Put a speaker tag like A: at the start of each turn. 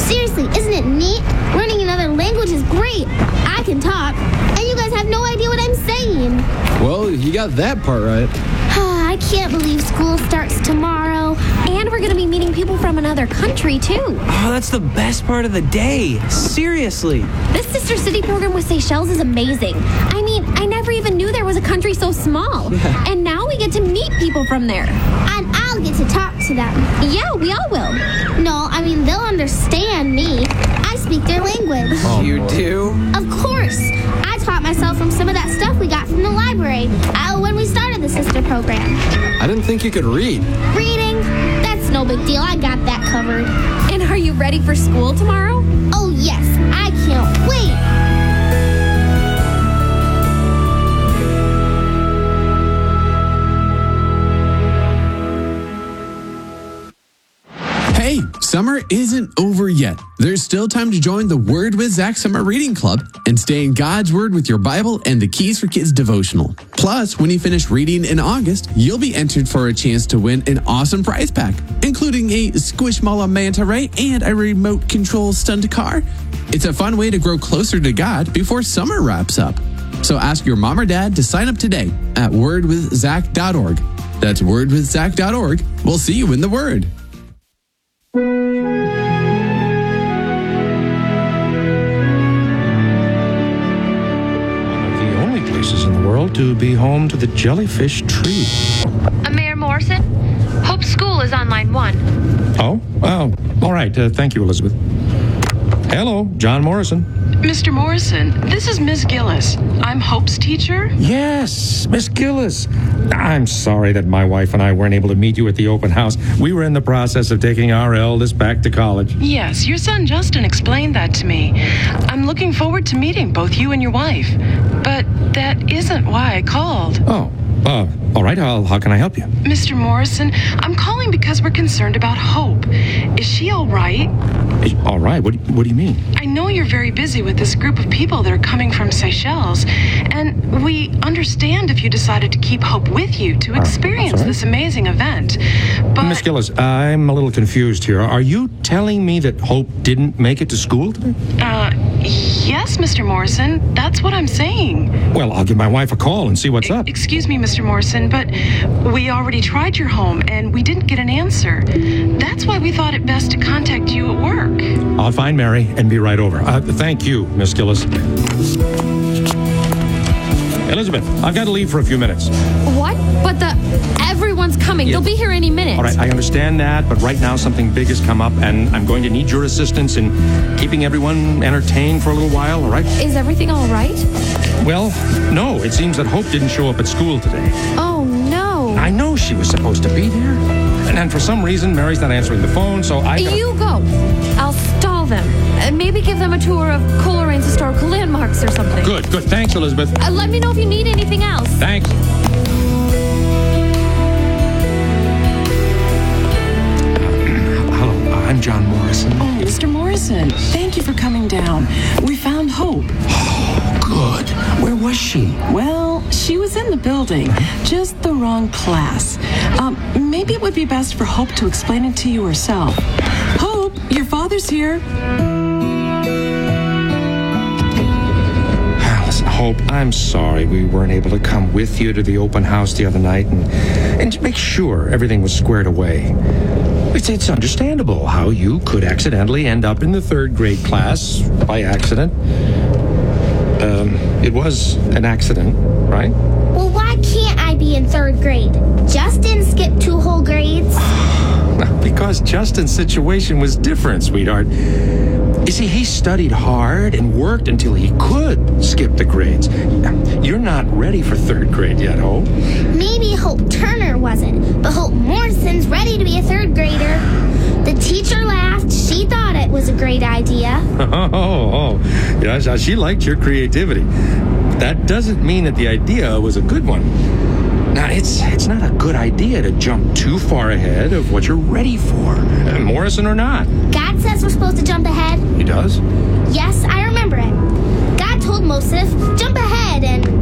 A: Seriously, isn't it neat? Learning another language is great. I can talk, and you guys have no idea what I'm saying.
B: Well, you got that part right.
A: I can't believe school starts tomorrow.
C: And we're going to be meeting people from another country, too.
D: Oh, that's the best part of the day. Seriously.
C: This Sister City program with Seychelles is amazing. I mean, I never even knew there was a country so small.
D: Yeah.
C: And now we get to meet people from there.
A: And I'll get to talk to them.
C: Yeah, we all will.
A: No, I mean, they'll understand me. I speak their language.
D: Oh, you do?
A: Of course. I taught myself from some of that stuff we got from the library when we started the sister program.
B: I didn't think you could read.
A: Reading? That's no big deal. I got that covered.
C: And are you ready for school tomorrow?
A: Oh, yes. I can't wait.
E: Hey, summer isn't over yet. There's still time to join the Word with Zach Summer Reading Club and stay in God's Word with your Bible and the Keys for Kids devotional. Plus, when you finish reading in August, you'll be entered for a chance to win an awesome prize pack, including a Squishmallow manta ray and a remote control stunt car. It's a fun way to grow closer to God before summer wraps up. So ask your mom or dad to sign up today at wordwithzach.org. That's wordwithzach.org. We'll see you in the Word.
F: The only places in the world to be home to the jellyfish tree.
G: Mayor Morrison, Hope School is on line 1.
F: Oh, all right. Thank you, Elizabeth. Hello, John Morrison.
H: Mr. Morrison, this is Ms. Gillis. I'm Hope's teacher.
F: Yes, Miss Gillis. I'm sorry that my wife and I weren't able to meet you at the open house. We were in the process of taking our eldest back to college.
H: Yes, your son Justin explained that to me. I'm looking forward to meeting both you and your wife. But that isn't why I called.
F: Oh, all right. How can I help you?
H: Mr. Morrison, I'm calling because we're concerned about Hope. Is she all right?
F: All right. What do you mean?
H: I know you're very busy with this group of people that are coming from Seychelles, and we understand if you decided to keep Hope with you to experience this amazing event. But
F: Miss Gillis, I'm a little confused here. Are you telling me that Hope didn't make it to school today?
H: Yes, Mr. Morrison. That's what I'm saying.
F: Well, I'll give my wife a call and see what's up.
H: Excuse me, Mr. Morrison, but we already tried your home, and we didn't get an answer. That's why we thought it best to contact you at work.
F: I'll find Mary and be right over. Thank you, Miss Gillis. Elizabeth, I've got to leave for a few minutes.
C: What? But everyone's coming.
F: Yeah.
C: They'll be here any minute.
F: All right, I understand that, but right now something big has come up, and I'm going to need your assistance in keeping everyone entertained for a little while, all right?
C: Is everything all right?
F: Well, no, it seems that Hope didn't show up at school today.
C: Oh, no.
F: I know she was supposed to be there. And for some reason, Mary's not answering the phone, so
C: You go. I'll stall them. Maybe give them a tour of Colorane's historical landmarks or something.
F: Good. Thanks, Elizabeth.
C: Let me know if you need anything else.
F: Thanks. Hello, I'm John Morrison.
H: Oh, Mr. Morrison, thank you for coming down. We found Hope.
F: Good. Where was she?
H: Well, she was in the building, just the wrong class. Maybe it would be best for Hope to explain it to you herself. Hope, your father's here.
F: Listen, Hope, I'm sorry we weren't able to come with you to the open house the other night and to make sure everything was squared away. It's understandable how you could accidentally end up in the third grade class by accident. It was an accident, right?
A: Well, why can't I be in third grade? Justin skipped 2 whole grades.
F: Because Justin's situation was different, sweetheart. You see, he studied hard and worked until he could skip the grades. You're not ready for third grade yet, Hope.
A: Maybe Hope Turner wasn't, but Hope Morrison's ready to be a third grader. The teacher laughed. She thought it was a great idea.
F: Yeah, she liked your creativity. That doesn't mean that the idea was a good one. Now, it's not a good idea to jump too far ahead of what you're ready for, Morrison or not.
A: God says we're supposed to jump ahead.
F: He does?
A: Yes, I remember it. God told Moses, jump ahead, and